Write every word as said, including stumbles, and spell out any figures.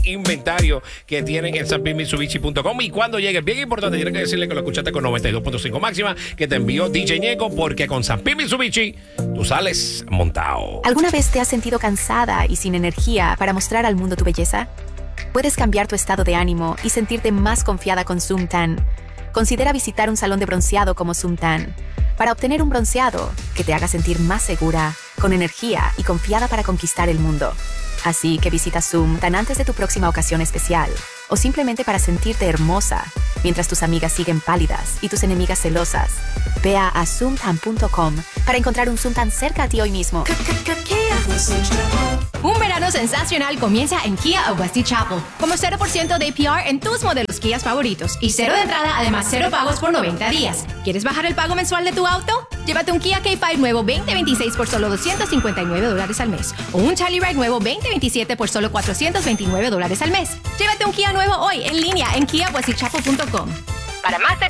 inventario que tienen en san pete mitsubishi punto com. Y cuando llegue, bien importante, tienes que decirle que lo escuchaste con noventa y dos punto cinco máxima, que te envió D J Ñeco, porque con San Pete Mitsubishi tú sales montado. ¿Alguna vez te has sentido cansada y sin energía para mostrar al mundo tu belleza? Puedes cambiar tu estado de ánimo y sentirte más confiada con Suntan. Considera visitar un salón de bronceado como Suntan para obtener un bronceado que te haga sentir más segura, con energía y confiada para conquistar el mundo. Así que visita Suntan antes de tu próxima ocasión especial o simplemente para sentirte hermosa mientras tus amigas siguen pálidas y tus enemigas celosas. Ve a suntan punto com para encontrar un Suntan cerca a ti hoy mismo. Un verano sensacional comienza en Kia of Westy Chapel. Como cero por ciento de A P R en tus modelos Kia favoritos y cero de entrada, además cero pagos por noventa días. ¿Quieres bajar el pago mensual de tu auto? Llévate un Kia K cinco nuevo veinte veintiséis por solo doscientos cincuenta y nueve dólares al mes o un Telluride nuevo veinte veintisiete por solo cuatrocientos veintinueve dólares al mes. Llévate un Kia nuevo hoy en línea en kia westy chapel punto com. Para más detalles